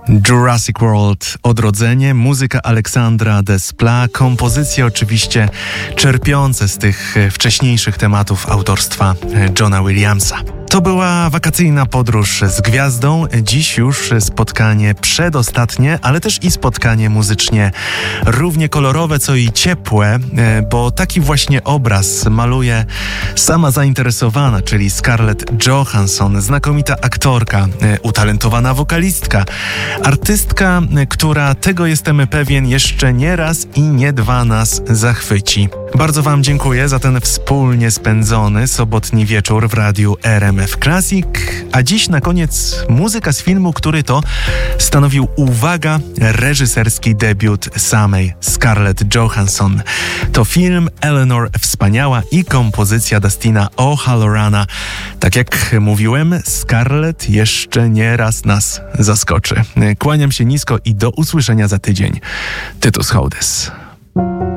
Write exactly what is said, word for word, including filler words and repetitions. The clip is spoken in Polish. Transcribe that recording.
Jurassic World, Odrodzenie, muzyka Aleksandra Desplat, kompozycje oczywiście czerpiące z tych wcześniejszych tematów autorstwa Johna Williamsa. To była wakacyjna podróż z gwiazdą, dziś już spotkanie przedostatnie, ale też i spotkanie muzycznie równie kolorowe, co i ciepłe, bo taki właśnie obraz maluje sama zainteresowana, czyli Scarlett Johansson, znakomita aktorka, utalentowana wokalistka, artystka, która, tego jestem pewien, jeszcze nie raz i nie dwa nas zachwyci. Bardzo Wam dziękuję za ten wspólnie spędzony sobotni wieczór w radiu R M F Classic, a dziś na koniec muzyka z filmu, który to stanowił, uwaga, reżyserski debiut samej Scarlett Johansson. To film Eleanor Wspaniała i kompozycja Dustina O'Hallorana. Tak jak mówiłem, Scarlett jeszcze nie raz nas zaskoczy. Kłaniam się nisko i do usłyszenia za tydzień. Tytus Hołdys.